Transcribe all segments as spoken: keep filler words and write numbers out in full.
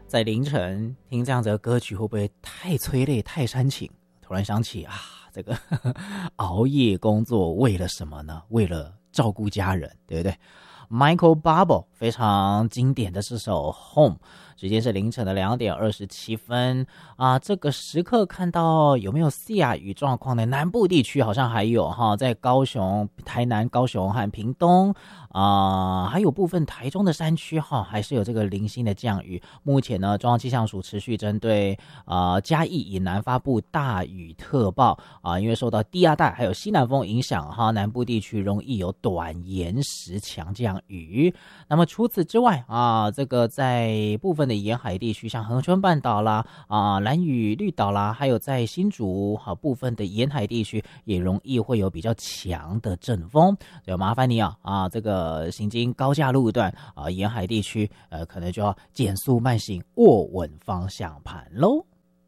在凌晨听这样子的歌曲会不会太催泪太煽情？突然想起啊，这个呵呵熬夜工作为了什么呢？为了照顾家人，对不对？ Michael Bublé 非常经典的这首 Home， 直接是凌晨的两点二十七分啊！这个时刻看到有没有下雨状况呢？南部地区好像还有哈，在高雄、台南、高雄和屏东啊、呃，还有部分台中的山区哈，还是有这个零星的降雨。目前呢，中央气象署持续针对啊、呃、嘉义以南发布大雨特报啊、呃，因为受到低压带还有西南风影响哈，南部地区容易有短延时强降雨。那么除此之外啊，这个在部分的沿海地区，像恒春半岛啦、啊兰屿绿岛啦，还有在新竹好、啊、部分的沿海地区，也容易会有比较强的阵风，所以麻烦你啊啊，这个行经高架路段啊，沿海地区呃，可能就要减速慢行，握稳方向盘喽。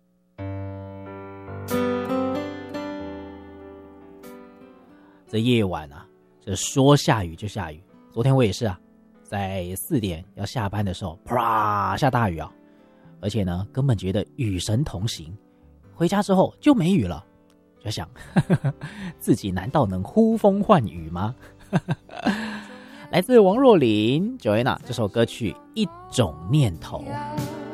这夜晚啊，这说下雨就下雨。昨天我也是啊，在四点要下班的时候，啪下大雨啊，而且呢，根本觉得与神同行。回家之后就没雨了，就想呵呵自己难道能呼风唤雨吗？来自王若琳 Joanna 这首歌曲《一种念头》。